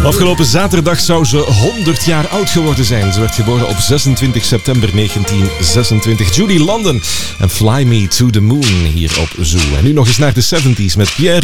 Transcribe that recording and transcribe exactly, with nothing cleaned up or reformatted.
Afgelopen zaterdag zou ze honderd jaar oud geworden zijn. Ze werd geboren op zesentwintig september negentien zesentwintig. Judy London en Fly Me to the Moon hier op Zoo. En nu nog eens naar de zeventig's met Pierre